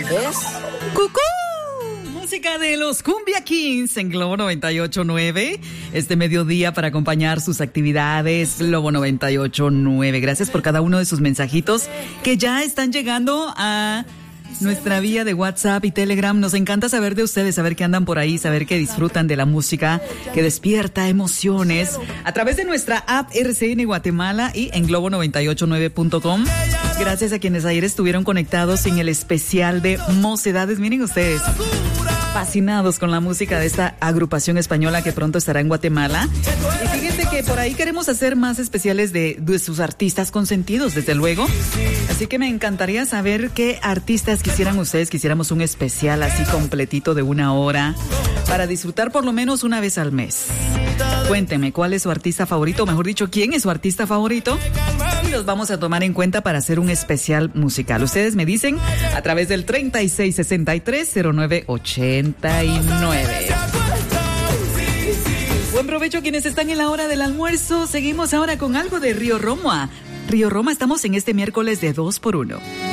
es ¡Cucú! Música de los Cumbia Kings en Globo 98.9. Este mediodía para acompañar sus actividades, Globo 98.9. Gracias por cada uno de sus mensajitos que ya están llegando a nuestra vía de WhatsApp y Telegram. Nos encanta saber de ustedes, saber que andan por ahí, saber que disfrutan de la música que despierta emociones a través de nuestra app RCN Guatemala y en globo989.com. Gracias a quienes ayer estuvieron conectados en el especial de Mocedades. Miren ustedes, fascinados con la música de esta agrupación española que pronto estará en Guatemala. Y fíjense que por ahí queremos hacer más especiales de sus artistas consentidos, desde luego. Así que me encantaría saber qué artistas quisiéramos un especial así completito de 1 hora para disfrutar por lo menos una vez al mes. Cuénteme cuál es su artista favorito, o mejor dicho, quién es su artista favorito, y los vamos a tomar en cuenta para hacer un especial musical. Ustedes me dicen a través del 3663-0989. Buen provecho quienes están en la hora del almuerzo. Seguimos ahora con algo de Río Roma. Río Roma, estamos en este miércoles de 2x1.